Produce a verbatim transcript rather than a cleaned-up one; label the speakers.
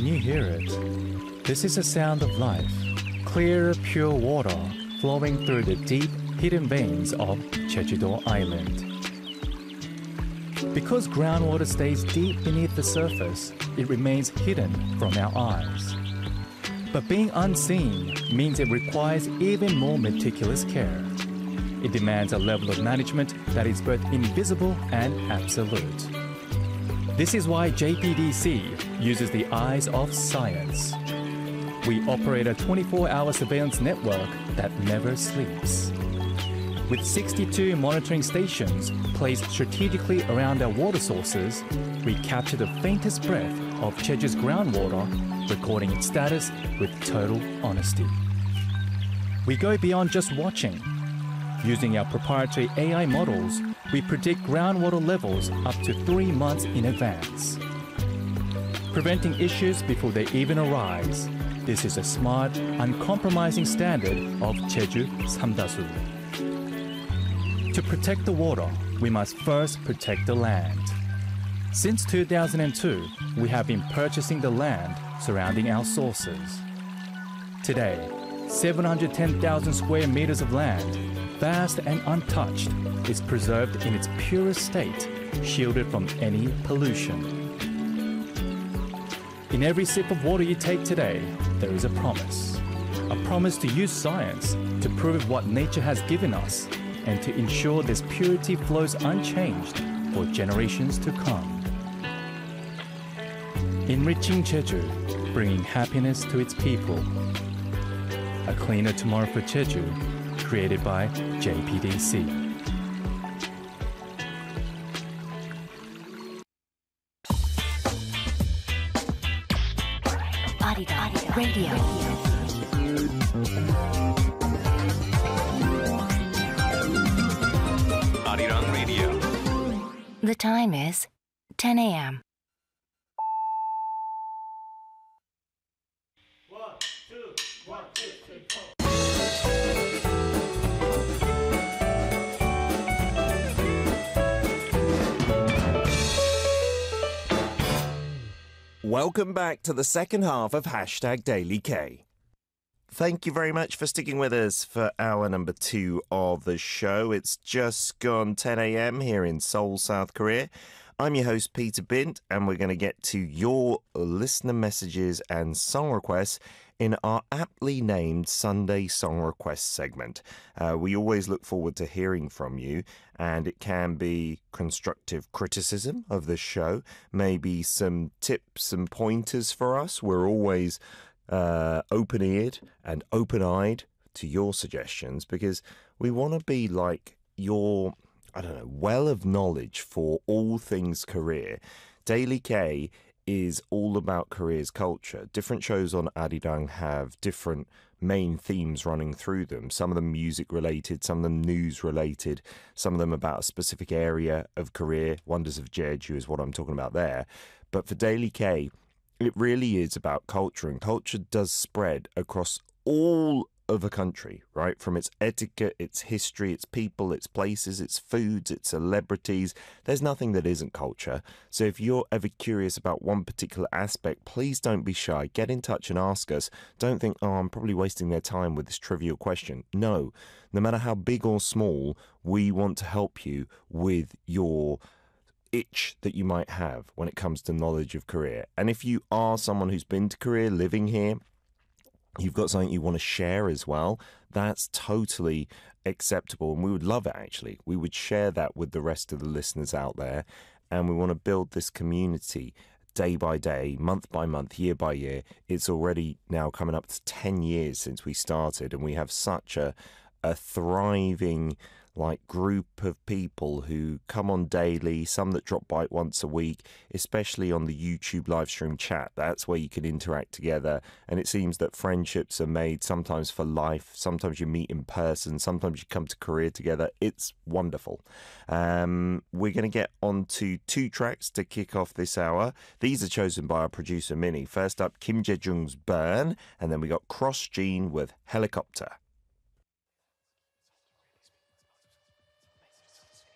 Speaker 1: Can you hear it? This is the sound of life. Clear, pure water flowing through the deep, hidden veins of Jeju-do Island. Because groundwater stays deep beneath the surface, it remains hidden from our eyes. But being unseen means it requires even more meticulous care. It demands a level of management that is both invisible and absolute. This is why J P D C uses the eyes of science. We operate a twenty-four hour surveillance network that never sleeps. With sixty-two monitoring stations placed strategically around our water sources, we capture the faintest breath of Jeju's groundwater, recording its status with total honesty. We go beyond just watching. Using our proprietary A I models, we predict groundwater levels up to three months in advance. Preventing issues before they even arise. This is a smart, uncompromising standard of Jeju Samdasu. To protect the water, we must first protect the land. Since two thousand two, we have been purchasing the land surrounding our sources. Today, seven hundred ten thousand square meters of land, vast and untouched, is preserved in its purest state, shielded from any pollution. In every sip of water you take today, there is a promise. A promise to use science to prove what nature has given us and to ensure this purity flows unchanged for generations to come. Enriching Jeju, bringing happiness to its people. A cleaner tomorrow for Jeju, created by J P D C.
Speaker 2: Arirang Radio.
Speaker 3: Arirang Radio.
Speaker 2: The time is ten a.m.
Speaker 3: Welcome back to the second half of Hashtag Daily K. Thank you very much for sticking with us for hour number two of the show. It's just gone ten a.m. here in Seoul, South Korea. I'm your host, Peter Bint, and we're going to get to your listener messages and song requests in our aptly named Sunday Song Request segment. Uh, we always look forward to hearing from you, and it can be constructive criticism of the show, maybe some tips and pointers for us. We're always uh, open-eared and open-eyed to your suggestions because we want to be like your, I don't know, well of knowledge for all things career. Daily K is all about Korea's culture. Different shows on Arirang have different main themes running through them. Some of them music related, some of them news related, some of them about a specific area of Korea. Wonders of Jeju is what I'm talking about there. But for Daily K, it really is about culture, and culture does spread across all of a country, right? From its etiquette, its history, its people, its places, its foods, its celebrities. There's nothing that isn't culture. So if you're ever curious about one particular aspect, please don't be shy. Get in touch and ask us. Don't think, oh, I'm probably wasting their time with this trivial question. No, no matter how big or small, we want to help you with your itch that you might have when it comes to knowledge of Korea. And if you are someone who's been to Korea, living here, you've got something you want to share as well, that's totally acceptable. And we would love it, actually. We would share that with the rest of the listeners out there. And we want to build this community day by day, month by month, year by year. It's already now coming up to ten years since we started. And we have such a, a thriving like group of people who come on daily, some that drop by once a week, especially on the YouTube live stream chat. That's where you can interact together. And it seems that friendships are made sometimes for life. Sometimes you meet in person. Sometimes you come to Korea together. It's wonderful. Um, we're going to get on to two tracks to kick off this hour. These are chosen by our producer, Minnie. First up, Kim Jae-jung's Burn. And then we got Cross Gene with Helicopter.